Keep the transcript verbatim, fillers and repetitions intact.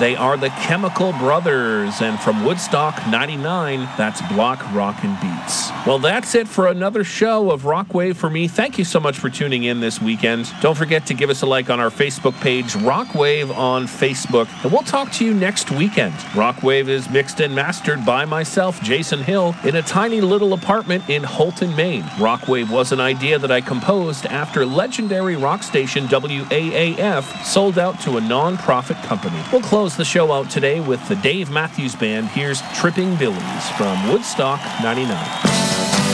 They are the Chemical Brothers, and from Woodstock ninety-nine, that's Block Rockin' Beats. Well, that's it for another show of Rockwave for me. Thank you so much for tuning in this weekend. Don't forget to give us a like on our Facebook page, Rockwave on Facebook, and we'll talk to you next weekend. Rockwave is mixed and mastered by myself, Jason Hill, in a tiny little apartment in Holton, Maine. Rockwave was an idea that I composed after legendary rock station W A A F sold out to a non-profit company. We'll close the show out today with the Dave Matthews Band. Here's Tripping Billies from Woodstock ninety-nine.